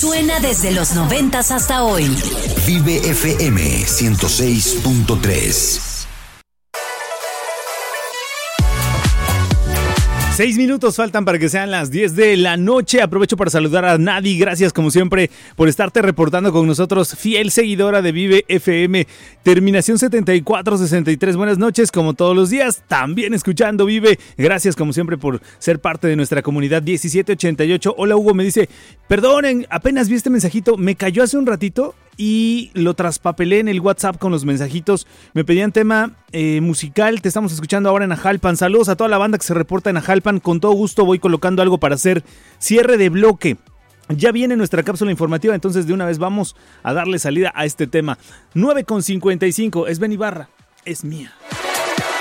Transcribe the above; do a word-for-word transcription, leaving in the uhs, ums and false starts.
Suena desde los noventas hasta hoy. Vive F M ciento seis punto tres. Seis minutos faltan para que sean las diez de la noche. Aprovecho para saludar a Nadi. Gracias como siempre por estarte reportando con nosotros. Fiel seguidora de Vive F M. Terminación setenta y cuatro sesenta y tres. Buenas noches como todos los días. También escuchando Vive. Gracias como siempre por ser parte de nuestra comunidad diecisiete ochenta y ocho. Hola Hugo, me dice, perdonen, apenas vi este mensajito. Me cayó hace un ratito y lo traspapelé en el WhatsApp con los mensajitos. Me pedían tema eh, musical. Te estamos escuchando ahora en Ajalpan. Saludos a toda la banda que se reporta en Ajalpan. Con todo gusto voy colocando algo para hacer cierre de bloque. Ya viene nuestra cápsula informativa, entonces de una vez vamos a darle salida a este tema. nueve con cincuenta y cinco, es Ben Ibarra, es mía.